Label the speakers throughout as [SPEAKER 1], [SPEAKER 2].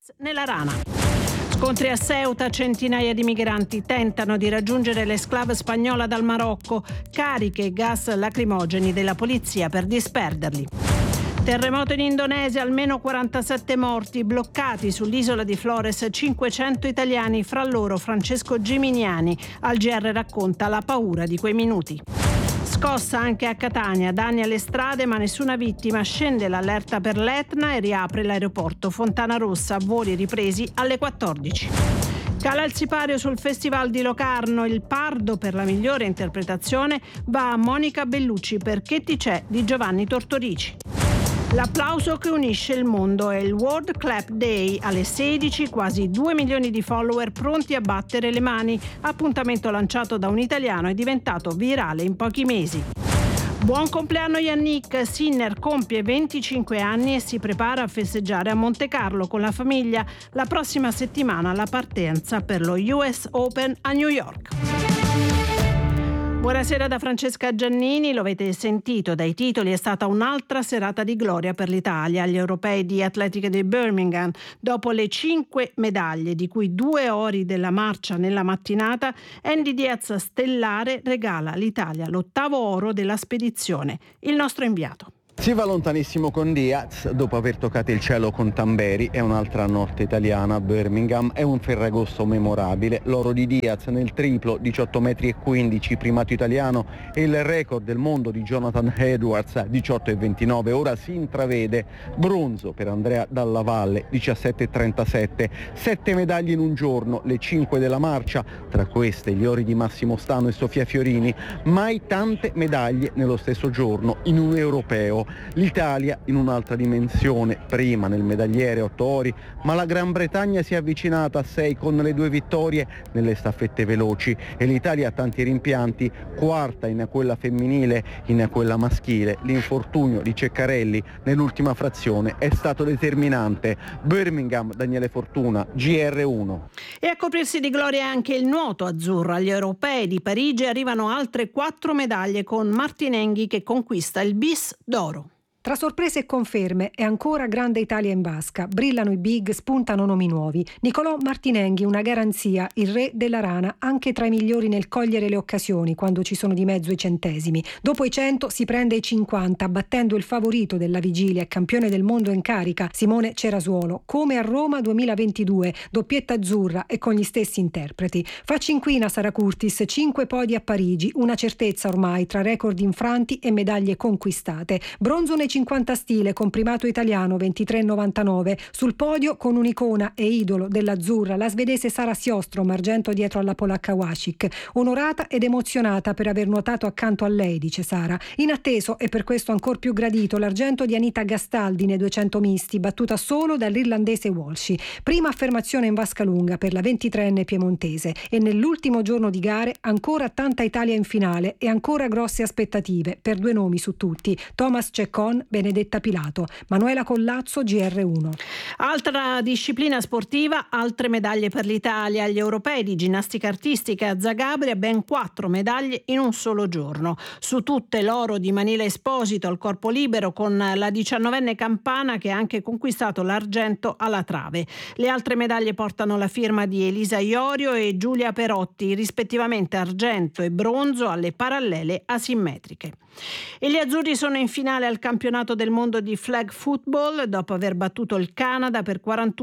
[SPEAKER 1] nella rana. Scontri a Ceuta, centinaia di migranti tentano di raggiungere l'esclave spagnola dal Marocco, cariche e gas lacrimogeni della polizia per disperderli. Terremoto in Indonesia, almeno 47 morti, bloccati sull'isola di Flores 500 italiani, fra loro Francesco Gimignani. Al GR racconta la paura di quei minuti. Scossa anche a Catania, danni alle strade ma nessuna vittima, scende l'allerta per l'Etna e riapre l'aeroporto Fontana Rossa, voli ripresi alle 14. Cala il sipario sul Festival di Locarno, il Pardo per la migliore interpretazione va a Monica Bellucci per Che ti c'è di Giovanni Tortorici. L'applauso che unisce il mondo è il World Clap Day. Alle 16 quasi 2 milioni di follower pronti a battere le mani. Appuntamento lanciato da un italiano è diventato virale in pochi mesi. Buon compleanno Yannick, Sinner compie 25 anni e si prepara a festeggiare a Montecarlo con la famiglia. La prossima settimana la partenza per lo US Open a New York. Buonasera da Francesca Giannini, lo avete sentito dai titoli, è stata un'altra serata di gloria per l'Italia agli europei di atletica di Birmingham. Dopo le 5 medaglie, di cui 2 ori della marcia nella mattinata, Andy Diaz stellare regala all'Italia l'8° oro della spedizione. Il nostro inviato.
[SPEAKER 2] Si va lontanissimo con Diaz, dopo aver toccato il cielo con Tamberi. È un'altra notte italiana a Birmingham, è un Ferragosto memorabile. L'oro di Diaz nel triplo, 18,15 metri, primato italiano, e il record del mondo di Jonathan Edwards, 18,29. Ora si intravede bronzo per Andrea Dalla Valle, 17,37. 7 medaglie in un giorno, le 5 della marcia, tra queste gli ori di Massimo Stano e Sofia Fiorini. Mai tante medaglie nello stesso giorno in un europeo. L'Italia in un'altra dimensione, prima nel medagliere 8 ori, ma la Gran Bretagna si è avvicinata a 6 con le 2 vittorie nelle staffette veloci e l'Italia ha tanti rimpianti, quarta in quella femminile, in quella maschile. L'infortunio di Ceccarelli nell'ultima frazione è stato determinante. Birmingham, Daniele Fortuna, GR1.
[SPEAKER 1] E a coprirsi di gloria anche il nuoto azzurro. Agli europei di Parigi arrivano altre 4 medaglie con Martinenghi che conquista il bis d'oro.
[SPEAKER 3] Tra sorprese e conferme è ancora grande Italia in vasca, brillano i big, spuntano nomi nuovi. Nicolò Martinenghi, una garanzia, il re della rana, anche tra i migliori nel cogliere le occasioni quando ci sono di mezzo i centesimi. Dopo i 100 si prende i 50, battendo il favorito della vigilia e campione del mondo in carica, Simone Cerasuolo, come a Roma 2022, doppietta azzurra e con gli stessi interpreti. Fa cinquina Sara Curtis, 5 podi a Parigi, una certezza ormai tra record infranti e medaglie conquistate. Bronzo nei 50 stile con primato italiano 23,99, sul podio con un'icona e idolo dell'azzurra, la svedese Sara Sjöström, argento dietro alla polacca Wasik. Onorata ed emozionata per aver nuotato accanto a lei, dice Sara. Inatteso e per questo ancor più gradito l'argento di Anita Gastaldi nei 200 misti, battuta solo dall'irlandese Walsh. Prima affermazione in vasca lunga per la 23enne piemontese e nell'ultimo giorno di gare ancora tanta Italia in finale e ancora grosse aspettative per 2 nomi su tutti, Thomas Ceccon, Benedetta Pilato. Manuela Collazzo, GR1.
[SPEAKER 1] Altra disciplina sportiva, altre medaglie per l'Italia. Agli europei di ginnastica artistica a Zagabria ben 4 medaglie in un solo giorno. Su tutte l'oro di Manila Esposito al corpo libero con la 19enne Campana che ha anche conquistato l'argento alla trave. Le altre medaglie portano la firma di Elisa Iorio e Giulia Perotti, rispettivamente argento e bronzo alle parallele asimmetriche. E gli azzurri sono in finale al campionato del mondo di flag football dopo aver battuto il Canada per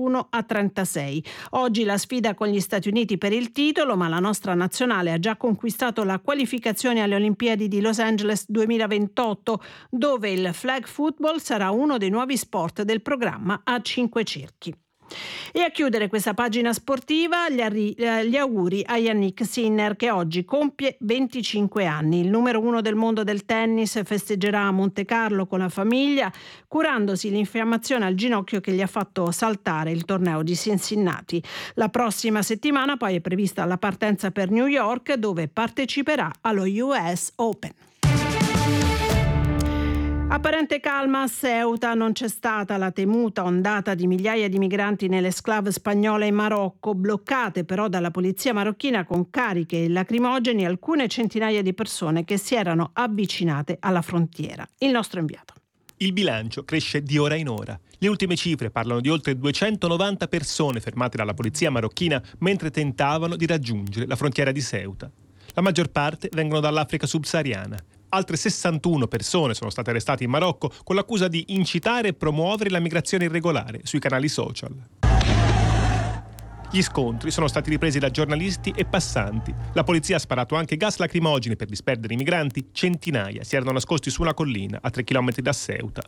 [SPEAKER 1] 41-36. Oggi la sfida con gli Stati Uniti per il titolo, ma la nostra nazionale ha già conquistato la qualificazione alle Olimpiadi di Los Angeles 2028, dove il flag football sarà uno dei nuovi sport del programma a 5 cerchi. E a chiudere questa pagina sportiva gli auguri a Yannick Sinner che oggi compie 25 anni. Il numero 1 del mondo del tennis festeggerà a Montecarlo con la famiglia, curandosi l'infiammazione al ginocchio che gli ha fatto saltare il torneo di Cincinnati. La prossima settimana poi è prevista la partenza per New York, dove parteciperà allo US Open. Apparente calma a Ceuta, non c'è stata la temuta ondata di migliaia di migranti nell'esclave spagnola in Marocco, bloccate però dalla polizia marocchina con cariche e lacrimogeni alcune centinaia di persone che si erano avvicinate alla frontiera. Il nostro inviato.
[SPEAKER 4] Il bilancio cresce di ora in ora. Le ultime cifre parlano di oltre 290 persone fermate dalla polizia marocchina mentre tentavano di raggiungere la frontiera di Ceuta. La maggior parte vengono dall'Africa subsahariana. Altre 61 persone sono state arrestate in Marocco con l'accusa di incitare e promuovere la migrazione irregolare sui canali social. Gli scontri sono stati ripresi da giornalisti e passanti. La polizia ha sparato anche gas lacrimogeni per disperdere i migranti. Centinaia si erano nascosti su una collina a 3 chilometri da Ceuta.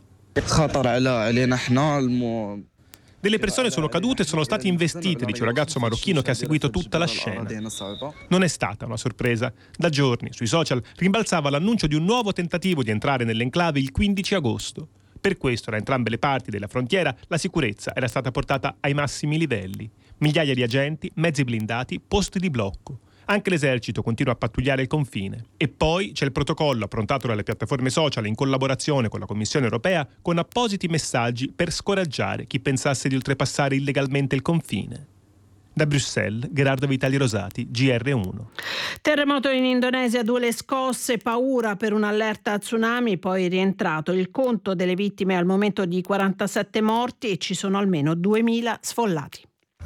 [SPEAKER 4] Delle persone sono cadute e sono state investite, dice un ragazzo marocchino che ha seguito tutta la scena. Non è stata una sorpresa. Da giorni, sui social, rimbalzava l'annuncio di un nuovo tentativo di entrare nell'enclave il 15 agosto. Per questo, da entrambe le parti della frontiera, la sicurezza era stata portata ai massimi livelli. Migliaia di agenti, mezzi blindati, posti di blocco. Anche l'esercito continua a pattugliare il confine. E poi c'è il protocollo approntato dalle piattaforme social in collaborazione con la Commissione europea con appositi messaggi per scoraggiare chi pensasse di oltrepassare illegalmente il confine. Da Bruxelles, Gerardo Vitali Rosati, GR1.
[SPEAKER 1] Terremoto in Indonesia, 2 le scosse, paura per un'allerta a tsunami, poi rientrato. Il conto delle vittime al momento di 47 morti e ci sono almeno 2000 sfollati.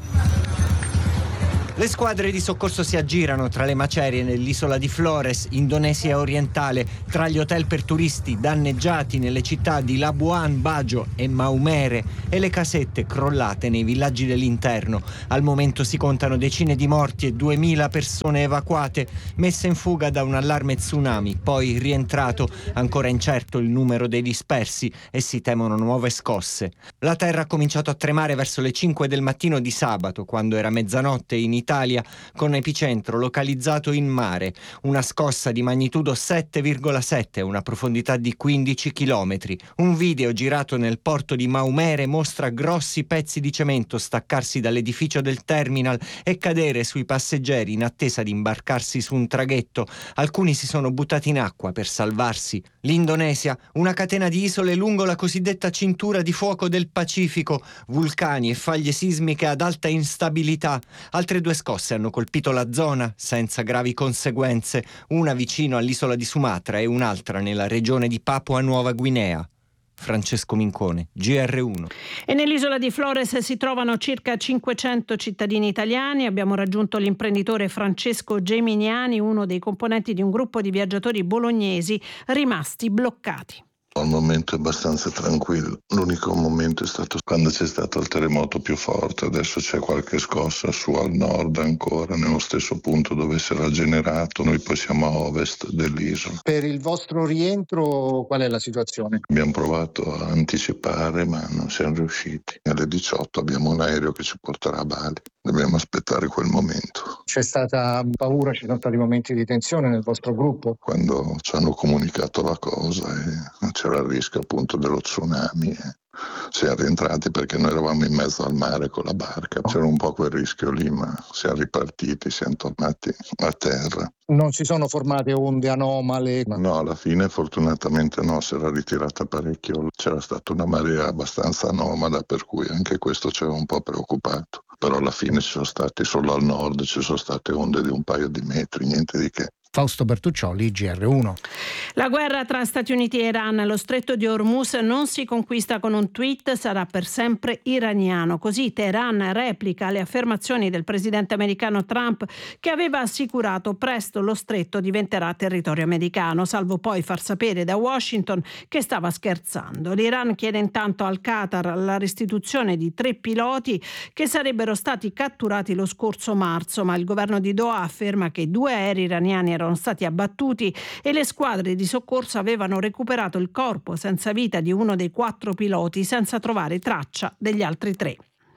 [SPEAKER 5] Le squadre di soccorso si aggirano tra le macerie nell'isola di Flores, Indonesia orientale, tra gli hotel per turisti danneggiati nelle città di Labuan Bajo e Maumere e le casette crollate nei villaggi dell'interno. Al momento si contano decine di morti e 2000 persone evacuate, messe in fuga da un allarme tsunami, poi rientrato, ancora incerto il numero dei dispersi e si temono nuove scosse. La terra ha cominciato a tremare verso le 5 del mattino di sabato, quando era mezzanotte in Italia, con epicentro localizzato in mare. Una scossa di magnitudo 7,7 e una profondità di 15 chilometri. Un video girato nel porto di Maumere mostra grossi pezzi di cemento staccarsi dall'edificio del terminal e cadere sui passeggeri in attesa di imbarcarsi su un traghetto. Alcuni si sono buttati in acqua per salvarsi. L'Indonesia, una catena di isole lungo la cosiddetta cintura di fuoco del Pacifico, vulcani e faglie sismiche ad alta instabilità. Altre 2 scosse hanno colpito la zona senza gravi conseguenze, una vicino all'isola di Sumatra e un'altra nella regione di Papua Nuova Guinea. Francesco Mincone, GR1.
[SPEAKER 1] E nell'isola di Flores si trovano circa 500 cittadini italiani. Abbiamo raggiunto l'imprenditore Francesco Geminiani, uno dei componenti di un gruppo di viaggiatori bolognesi rimasti bloccati.
[SPEAKER 6] Al momento è abbastanza tranquillo. L'unico momento è stato quando c'è stato il terremoto più forte. Adesso c'è qualche scossa su al nord ancora, nello stesso punto dove si era generato. Noi poi siamo a ovest dell'isola.
[SPEAKER 7] Per il vostro rientro qual è la situazione?
[SPEAKER 6] Abbiamo provato a anticipare ma non siamo riusciti. Alle 18 abbiamo un aereo che ci porterà a Bali. Dobbiamo aspettare quel momento.
[SPEAKER 7] C'è stata paura, ci sono stati momenti di tensione nel vostro gruppo?
[SPEAKER 6] Quando ci hanno comunicato la cosa e c'era il rischio appunto dello tsunami, siamo rientrati perché noi eravamo in mezzo al mare con la barca. C'era un po' quel rischio lì, ma siamo ripartiti, siamo tornati a terra.
[SPEAKER 7] Non si sono formate onde anomale?
[SPEAKER 6] No, alla fine fortunatamente no, si era ritirata parecchio. C'era stata una marea abbastanza anomala, per cui anche questo ci aveva un po' preoccupato. Però alla fine ci sono stati, solo al nord, ci sono state onde di un paio di metri, niente di che.
[SPEAKER 8] Fausto Bertuccioli, GR1.
[SPEAKER 1] La guerra tra Stati Uniti e Iran, lo stretto di Hormuz non si conquista con un tweet, sarà per sempre iraniano. Così Teheran replica le affermazioni del presidente americano Trump, che aveva assicurato presto lo stretto diventerà territorio americano, salvo poi far sapere da Washington che stava scherzando. L'Iran chiede intanto al Qatar la restituzione di 3 piloti che sarebbero stati catturati lo scorso marzo, ma il governo di Doha afferma che 2 aerei iraniani erano stati abbattuti e le squadre di soccorso avevano recuperato il corpo senza vita di uno dei 4 piloti senza trovare traccia degli altri 3.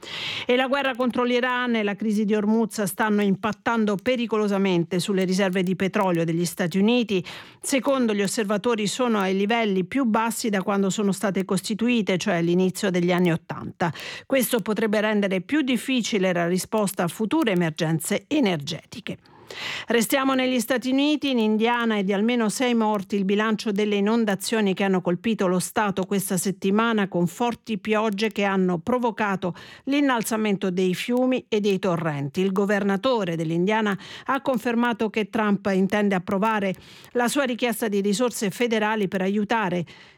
[SPEAKER 1] E la guerra contro l'Iran e la crisi di Hormuz stanno impattando pericolosamente sulle riserve di petrolio degli Stati Uniti. Secondo gli osservatori sono ai livelli più bassi da quando sono state costituite, cioè all'inizio degli anni '80. Questo potrebbe rendere più difficile la risposta a future emergenze energetiche. Restiamo negli Stati Uniti. In Indiana è di almeno 6 morti il bilancio delle inondazioni che hanno colpito lo Stato questa settimana, con forti piogge che hanno provocato l'innalzamento dei fiumi e dei torrenti. Il governatore dell'Indiana ha confermato che Trump intende approvare la sua richiesta di risorse federali per aiutare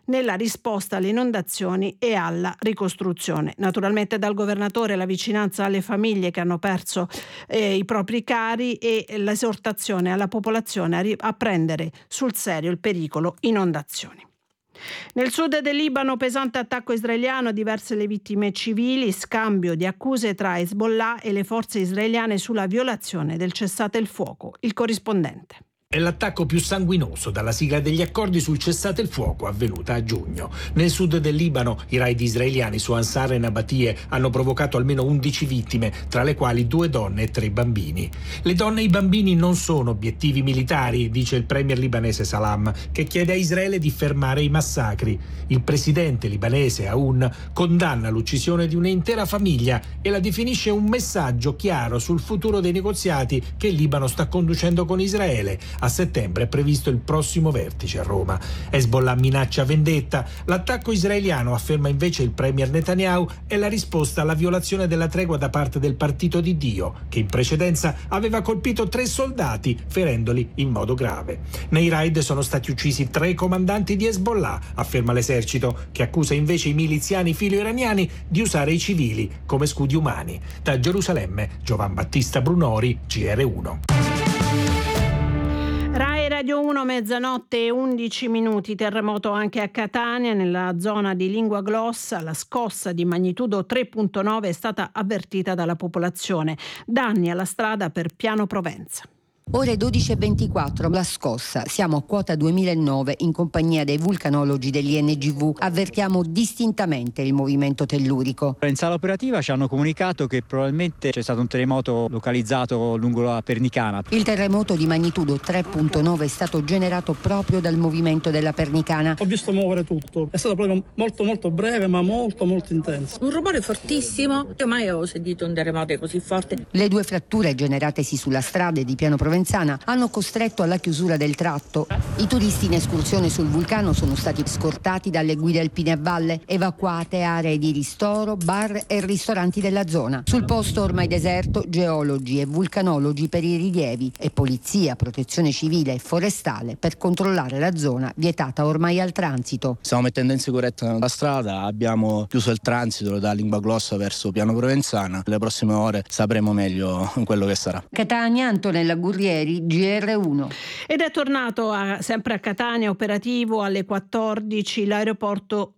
[SPEAKER 1] nella risposta alle inondazioni e alla ricostruzione. Naturalmente dal governatore la vicinanza alle famiglie che hanno perso i propri cari e l'esortazione alla popolazione a prendere sul serio il pericolo inondazioni. Nel sud del Libano, pesante attacco israeliano, diverse le vittime civili, scambio di accuse tra Hezbollah e le forze israeliane sulla violazione del cessate il fuoco. Il corrispondente.
[SPEAKER 9] È l'attacco più sanguinoso dalla sigla degli accordi sul cessate il fuoco avvenuta a giugno. Nel sud del Libano i raid israeliani su Ansar e Nabatie hanno provocato almeno 11 vittime, tra le quali 2 donne e 3 bambini. Le donne e i bambini non sono obiettivi militari, dice il premier libanese Salam, che chiede a Israele di fermare i massacri. Il presidente libanese Aoun condanna l'uccisione di un'intera famiglia e la definisce un messaggio chiaro sul futuro dei negoziati che il Libano sta conducendo con Israele. A settembre è previsto il prossimo vertice a Roma. Hezbollah minaccia vendetta. L'attacco israeliano, afferma invece il premier Netanyahu, è la risposta alla violazione della tregua da parte del Partito di Dio, che in precedenza aveva colpito 3 soldati, ferendoli in modo grave. Nei raid sono stati uccisi 3 comandanti di Hezbollah, afferma l'esercito, che accusa invece i miliziani filo-iraniani di usare i civili come scudi umani. Da Gerusalemme, Giovan Battista Brunori, GR1.
[SPEAKER 1] Rai Radio 1, mezzanotte e 11 minuti. Terremoto anche a Catania, nella zona di Lingua Glossa. La scossa di magnitudo 3.9 è stata avvertita dalla popolazione. Danni alla strada per Piano Provenza.
[SPEAKER 10] Ore 12:24, la scossa. Siamo a quota 2009 in compagnia dei vulcanologi dell'INGV. Avvertiamo distintamente il movimento tellurico.
[SPEAKER 11] In sala operativa ci hanno comunicato che probabilmente c'è stato un terremoto localizzato lungo la Pernicana.
[SPEAKER 10] Il terremoto di magnitudo 3.9 è stato generato proprio dal movimento della Pernicana.
[SPEAKER 12] Ho visto muovere tutto. È stato proprio molto breve, ma molto intenso.
[SPEAKER 13] Un rumore fortissimo. Io mai avevo sentito un terremoto così forte.
[SPEAKER 10] Le 2 fratture generatesi sulla strada di Piano Provenzana hanno costretto alla chiusura del tratto. I turisti in escursione sul vulcano sono stati scortati dalle guide alpine a valle, evacuate aree di ristoro, bar e ristoranti della zona. Sul posto ormai deserto, geologi e vulcanologi per i rilievi e polizia, protezione civile e forestale per controllare la zona vietata ormai al transito.
[SPEAKER 14] Stiamo mettendo in sicurezza la strada, abbiamo chiuso il transito da Lingua Glossa verso Piano Provenzana. Le prossime ore sapremo meglio quello che sarà.
[SPEAKER 10] Catania, Antonella Gurrieri, GR1.
[SPEAKER 1] Ed è tornato sempre a Catania operativo alle 14 l'aeroporto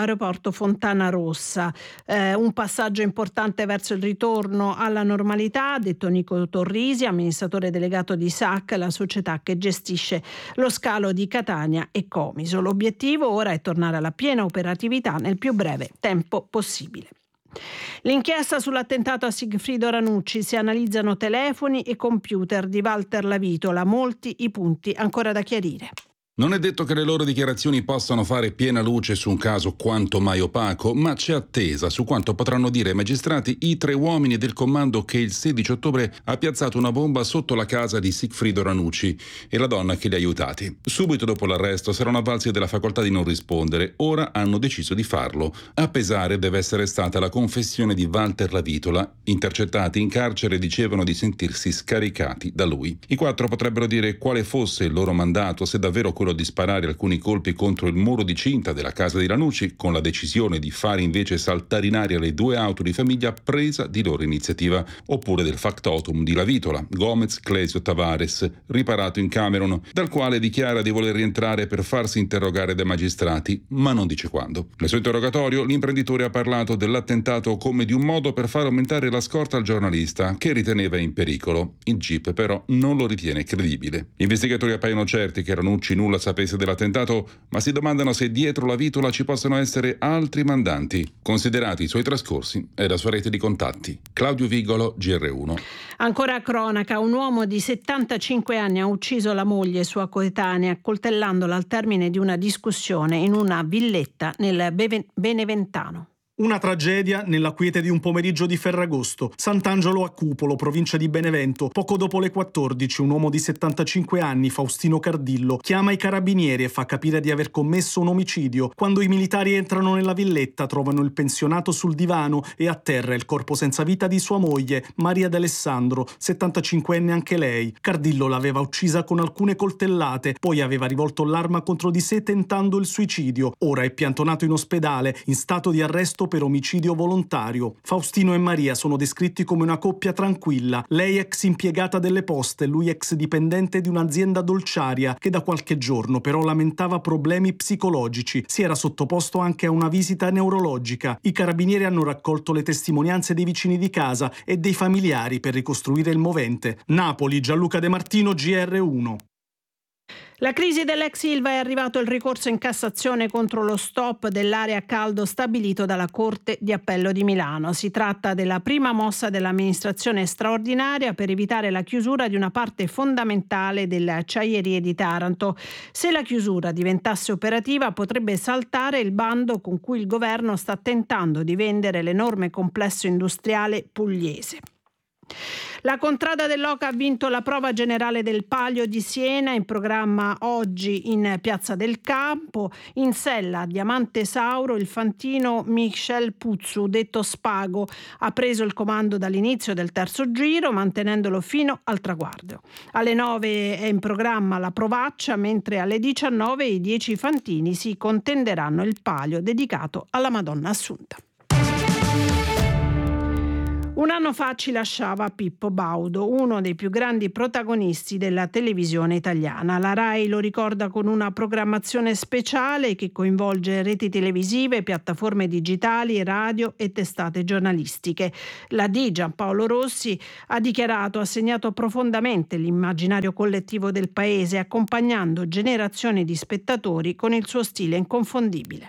[SPEAKER 1] Fontana Rossa. Un passaggio importante verso il ritorno alla normalità, ha detto Nico Torrisi, amministratore delegato di SAC, la società che gestisce lo scalo di Catania e Comiso. L'obiettivo ora è tornare alla piena operatività nel più breve tempo possibile. L'inchiesta sull'attentato a Sigfrido Ranucci, si analizzano telefoni e computer di Walter Lavitola, molti i punti ancora da chiarire.
[SPEAKER 15] Non è detto che le loro dichiarazioni possano fare piena luce su un caso quanto mai opaco, ma c'è attesa su quanto potranno dire ai magistrati i 3 uomini del comando che il 16 ottobre ha piazzato una bomba sotto la casa di Sigfrido Ranucci e la donna che li ha aiutati. Subito dopo l'arresto si erano avvalsi della facoltà di non rispondere, ora hanno deciso di farlo. A pesare deve essere stata la confessione di Walter Lavitola. Intercettati in carcere dicevano di sentirsi scaricati da lui. I 4 potrebbero dire quale fosse il loro mandato, se davvero quello di sparare alcuni colpi contro il muro di cinta della casa di Ranucci, con la decisione di fare invece saltare in aria le 2 auto di famiglia presa di loro iniziativa, oppure del factotum di Lavitola, Gomez Clesio Tavares, riparato in Cameron, dal quale dichiara di voler rientrare per farsi interrogare dai magistrati, ma non dice quando. Nel suo interrogatorio l'imprenditore ha parlato dell'attentato come di un modo per far aumentare la scorta al giornalista, che riteneva in pericolo. Il GIP però non lo ritiene credibile. Gli investigatori appaiono certi che Ranucci nulla sapesse dell'attentato, ma si domandano se dietro Lavitola ci possano essere altri mandanti, considerati i suoi trascorsi e la sua rete di contatti. Claudio Vigolo, GR1.
[SPEAKER 1] Ancora a cronaca, un uomo di 75 anni ha ucciso la moglie, sua coetanea, accoltellandola al termine di una discussione in una villetta nel Beneventano.
[SPEAKER 16] Una tragedia nella quiete di un pomeriggio di Ferragosto. Sant'Angelo a Cupolo, provincia di Benevento. Poco dopo le 14, un uomo di 75 anni, Faustino Cardillo, chiama i carabinieri e fa capire di aver commesso un omicidio. Quando i militari entrano nella villetta, trovano il pensionato sul divano e a terra il corpo senza vita di sua moglie, Maria D'Alessandro, 75enne anche lei. Cardillo l'aveva uccisa con alcune coltellate, poi aveva rivolto l'arma contro di sé tentando il suicidio. Ora è piantonato in ospedale, in stato di arresto per omicidio volontario. Faustino e Maria sono descritti come una coppia tranquilla, lei ex impiegata delle poste, lui ex dipendente di un'azienda dolciaria che da qualche giorno però lamentava problemi psicologici. Si era sottoposto anche a una visita neurologica. I carabinieri hanno raccolto le testimonianze dei vicini di casa e dei familiari per ricostruire il movente. Napoli, Gianluca De Martino, GR1.
[SPEAKER 1] La crisi dell'ex Ilva è arrivato il ricorso in Cassazione contro lo stop dell'area a caldo stabilito dalla Corte di Appello di Milano. Si tratta della prima mossa dell'amministrazione straordinaria per evitare la chiusura di una parte fondamentale delle acciaierie di Taranto. Se la chiusura diventasse operativa potrebbe saltare il bando con cui il governo sta tentando di vendere l'enorme complesso industriale pugliese. La Contrada dell'Oca ha vinto la prova generale del Palio di Siena, in programma oggi in Piazza del Campo. In sella Diamante Sauro, il fantino Michel Puzzu, detto Spago, ha preso il comando dall'inizio del terzo giro, mantenendolo fino al traguardo. Alle 9 è in programma la provaccia, mentre alle 19 i 10 fantini si contenderanno il palio dedicato alla Madonna Assunta. Un anno fa ci lasciava Pippo Baudo, uno dei più grandi protagonisti della televisione italiana. La Rai lo ricorda con una programmazione speciale che coinvolge reti televisive, piattaforme digitali, radio e testate giornalistiche. La D. Giampaolo Rossi ha segnato profondamente l'immaginario collettivo del paese, accompagnando generazioni di spettatori con il suo stile inconfondibile.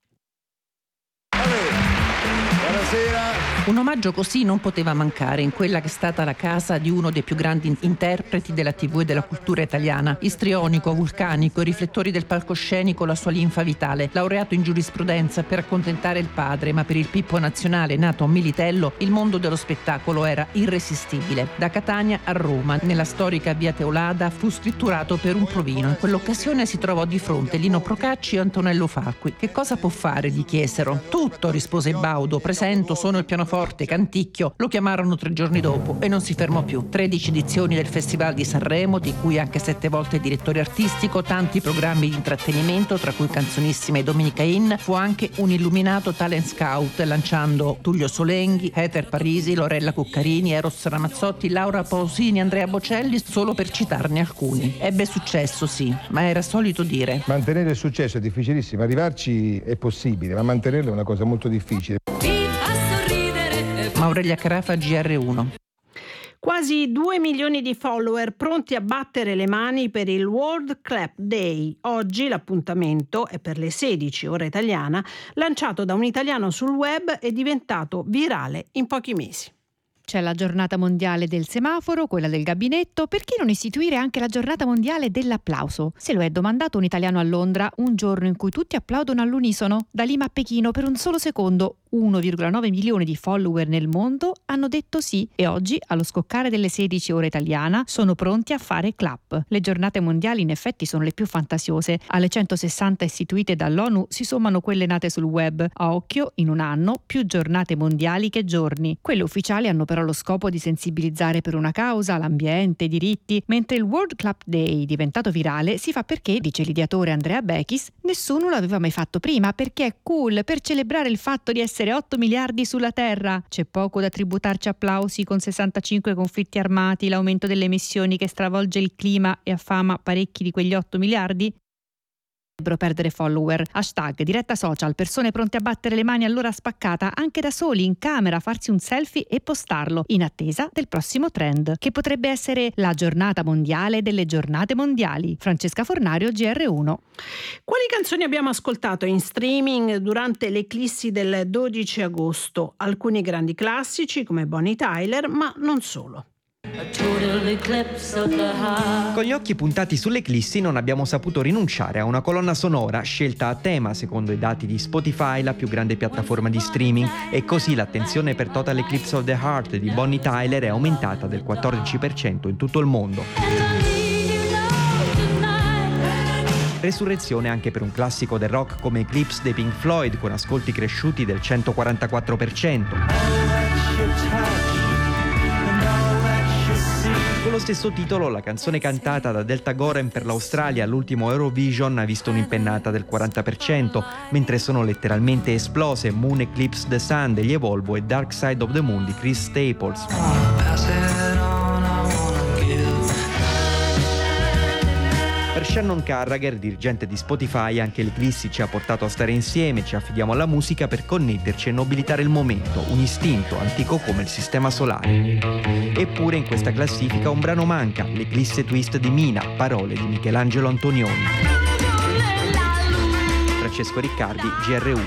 [SPEAKER 17] Buonasera. Un omaggio così non poteva mancare in quella che è stata la casa di uno dei più grandi interpreti della TV e della cultura italiana. Istrionico, vulcanico, i riflettori del palcoscenico, la sua linfa vitale. Laureato in giurisprudenza per accontentare il padre, ma per il Pippo nazionale nato a Militello il mondo dello spettacolo era irresistibile. Da Catania a Roma, nella storica via Teolada, fu scritturato per un provino. In quell'occasione si trovò di fronte Lino Procacci e Antonello Facqui. Che cosa può fare? Gli chiesero. Tutto, rispose Baudo. Presento, sono il pianoforte, canticchio. Lo chiamarono 3 giorni dopo e non si fermò più. 13 edizioni del Festival di Sanremo, di cui anche 7 volte direttore artistico, tanti programmi di intrattenimento, tra cui Canzonissima e Domenica In. Fu anche un illuminato talent scout, lanciando Tullio Solenghi, Heather Parisi, Lorella Cuccarini, Eros Ramazzotti, Laura Pausini, Andrea Bocelli, solo per citarne alcuni. Ebbe successo, sì, ma era solito dire:
[SPEAKER 18] mantenere il successo è difficilissimo, arrivarci è possibile, ma mantenerlo è una cosa molto difficile.
[SPEAKER 17] Aurelia Carafa, GR1.
[SPEAKER 1] Quasi 2 milioni di follower pronti a battere le mani per il World Clap Day. Oggi l'appuntamento è per le 16 ora italiana, lanciato da un italiano sul web e diventato virale in pochi mesi.
[SPEAKER 19] C'è la giornata mondiale del semaforo, quella del gabinetto, perché non istituire anche la giornata mondiale dell'applauso? Se lo è domandato un italiano a Londra, un giorno in cui tutti applaudono all'unisono. Da Lima a Pechino per un solo secondo 1,9 milioni di follower nel mondo hanno detto sì e oggi, allo scoccare delle 16 ore italiana, sono pronti a fare clap. Le giornate mondiali in effetti sono le più fantasiose. Alle 160 istituite dall'ONU si sommano quelle nate sul web. A occhio, in un anno, più giornate mondiali che giorni. Quelle ufficiali hanno però lo scopo di sensibilizzare per una causa, l'ambiente, i diritti, mentre il World Clap Day, diventato virale, si fa perché, dice l'ideatore Andrea Bechis, nessuno l'aveva mai fatto prima, perché è cool, per celebrare il fatto di essere 8 miliardi sulla Terra. C'è poco da tributarci applausi con 65 conflitti armati, l'aumento delle emissioni che stravolge il clima e affama parecchi di quegli 8 miliardi? Perdere follower. Hashtag diretta social, persone pronte a battere le mani all'ora spaccata anche da soli in camera, farsi un selfie e postarlo in attesa del prossimo trend, che potrebbe essere la giornata mondiale delle giornate mondiali. Francesca Fornario, GR1.
[SPEAKER 1] Quali canzoni abbiamo ascoltato in streaming durante l'eclissi del 12 agosto? Alcuni grandi classici come Bonnie Tyler, ma non solo.
[SPEAKER 5] Con gli occhi puntati sull'eclissi non abbiamo saputo rinunciare a una colonna sonora scelta a tema, secondo i dati di Spotify, la più grande piattaforma di streaming, e così l'attenzione per Total Eclipse of the Heart di Bonnie Tyler è aumentata del 14% in tutto il mondo. Resurrezione anche per un classico del rock come Eclipse dei Pink Floyd, con ascolti cresciuti del 144%. Con lo stesso titolo, la canzone cantata da Delta Goren per l'Australia all'ultimo Eurovision ha visto un'impennata del 40%, mentre sono letteralmente esplose Moon Eclipse the Sun degli Evolvo e Dark Side of the Moon di Chris Staples. Per Shannon Carragher, dirigente di Spotify, anche l'eclissi ci ha portato a stare insieme, ci affidiamo alla musica per connetterci e nobilitare il momento, un istinto antico come il sistema solare. Eppure in questa classifica un brano manca, l'Eclisse Twist di Mina, parole di Michelangelo Antonioni. Francesco Riccardi, GR1.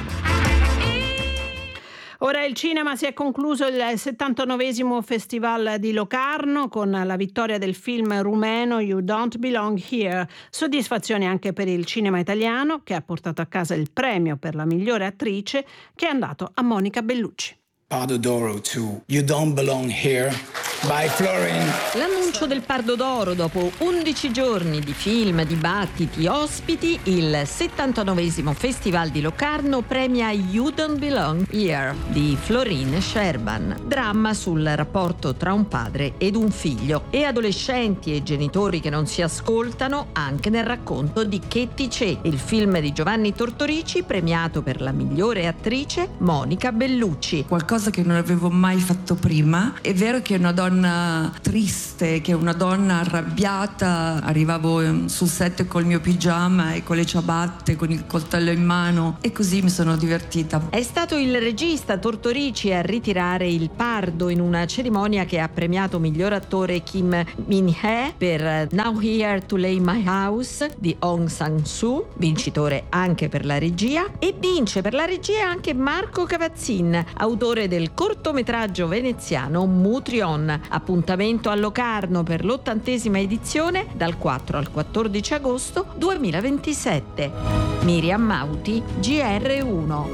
[SPEAKER 1] Ora il cinema, si è concluso il 79esimo Festival di Locarno con la vittoria del film rumeno You Don't Belong Here. Soddisfazione anche per il cinema italiano, che ha portato a casa il premio per la migliore attrice, che è andato a Monica Bellucci.
[SPEAKER 20] Pardo d'Oro to You Don't Belong Here by Florin.
[SPEAKER 21] L'annuncio del Pardo d'Oro dopo 11 giorni di film, dibattiti, ospiti, il 79esimo Festival di Locarno premia You Don't Belong Here di Florin Sherban. Dramma sul rapporto tra un padre ed un figlio e adolescenti e genitori che non si ascoltano anche nel racconto di Chetti C'è, il film di Giovanni Tortorici premiato per la migliore attrice Monica Bellucci.
[SPEAKER 22] Qualcosa che non avevo mai fatto prima. È vero che è una donna triste, che è una donna arrabbiata. Arrivavo sul set col mio pigiama e con le ciabatte, con il coltello in mano, e così mi sono divertita.
[SPEAKER 21] È stato il regista Tortorici a ritirare il Pardo in una cerimonia che ha premiato miglior attore Kim Min-hee per Now Here to Lay My House di Aung San Suu, vincitore anche per la regia, e vince per la regia anche Marco Cavazzin, autore del cortometraggio veneziano Mutrion. Appuntamento a Locarno per l'80esima edizione dal 4 al 14 agosto 2027. Miriam Mauti, GR1.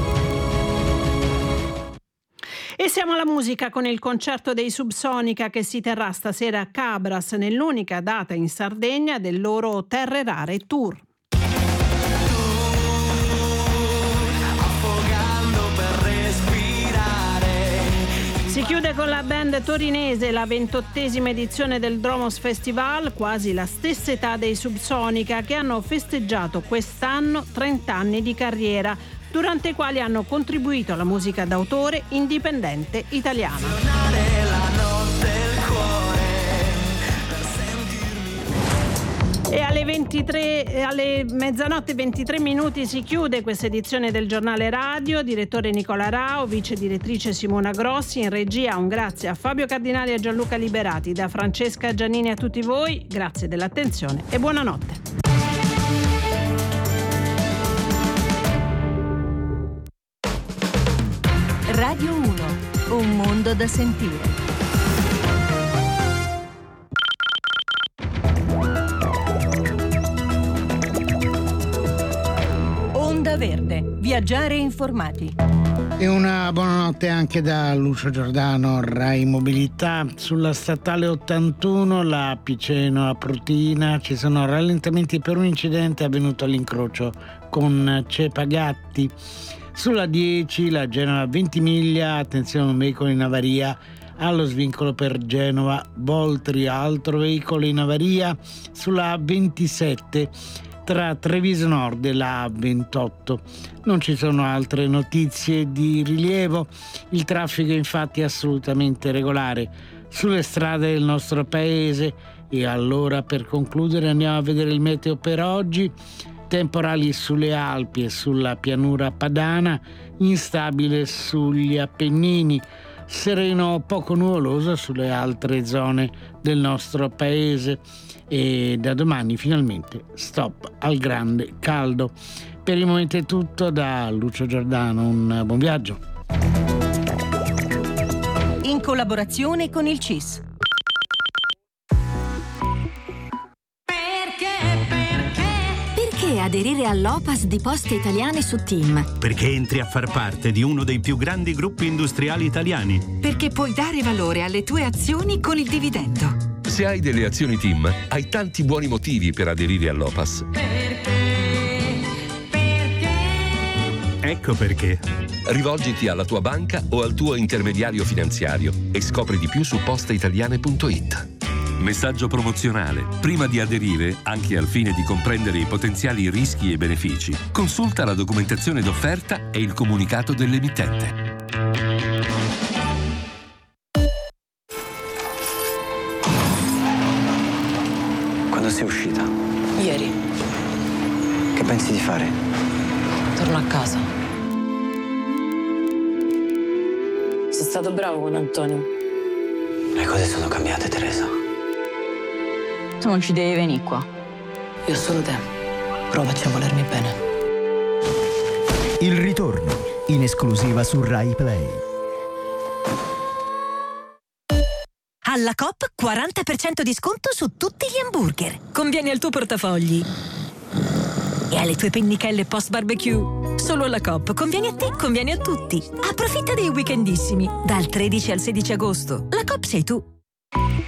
[SPEAKER 1] E siamo alla musica con il concerto dei Subsonica che si terrà stasera a Cabras, nell'unica data in Sardegna del loro Terre Rare Tour. Si chiude con la band torinese la 28esima edizione del Dromos Festival, quasi la stessa età dei Subsonica, che hanno festeggiato quest'anno 30 anni di carriera, durante i quali hanno contribuito alla musica d'autore indipendente italiana. E alle mezzanotte 23 minuti si chiude questa edizione del Giornale Radio. Direttore Nicola Rao, vice direttrice Simona Grossi, in regia un grazie a Fabio Cardinali e a Gianluca Liberati. Da Francesca Giannini a tutti voi, grazie dell'attenzione e buonanotte.
[SPEAKER 23] Radio 1, un mondo da sentire. Onda Verde, viaggiare informati.
[SPEAKER 24] E una buonanotte anche da Lucio Giordano, Rai Mobilità. Sulla statale 81, la Piceno a Prutina, ci sono rallentamenti per un incidente avvenuto all'incrocio con Cepagatti. Sulla 10, la Genova Ventimiglia, attenzione, un veicolo in avaria allo svincolo per Genova Voltri, altro veicolo in avaria sulla 27 tra Treviso Nord e la A28. Non ci sono altre notizie di rilievo, il traffico infatti è assolutamente regolare sulle strade del nostro paese. E allora, per concludere, andiamo a vedere il meteo per oggi. Temporali sulle Alpi e sulla pianura padana, instabile sugli Appennini, sereno poco nuvoloso sulle altre zone del nostro paese. E da domani finalmente stop al grande caldo. Per il momento è tutto, da Lucio Giordano un buon viaggio.
[SPEAKER 23] In collaborazione con il CIS.
[SPEAKER 2] aderire all'OPAS di Poste Italiane su TIM.
[SPEAKER 3] Perché entri a far parte di uno dei più grandi gruppi industriali italiani.
[SPEAKER 4] Perché puoi dare valore alle tue azioni con il dividendo.
[SPEAKER 7] Se hai delle azioni TIM, hai tanti buoni motivi per aderire all'OPAS.
[SPEAKER 3] Ecco perché.
[SPEAKER 7] Rivolgiti alla tua banca o al tuo intermediario finanziario e scopri di più su posteitaliane.it.
[SPEAKER 25] Messaggio promozionale. Prima di aderire, anche al fine di comprendere i potenziali rischi e benefici, consulta la documentazione d'offerta e il comunicato dell'emittente.
[SPEAKER 26] Quando sei uscita?
[SPEAKER 27] Ieri.
[SPEAKER 26] Che pensi di fare?
[SPEAKER 27] Torno a casa. Sei stato bravo con Antonio.
[SPEAKER 26] Le cose sono cambiate, Teresa.
[SPEAKER 27] Tu non ci devi venire qua. Io ho solo te. Provaci a volermi bene.
[SPEAKER 28] Il ritorno, in esclusiva su Rai Play.
[SPEAKER 23] Alla Coop 40% di sconto su tutti gli hamburger. Conviene al tuo portafogli e alle tue pennichelle post barbecue. Solo alla Coop. Conviene a te, conviene a tutti. Approfitta dei weekendissimi. Dal 13 al 16 agosto. La Coop sei tu.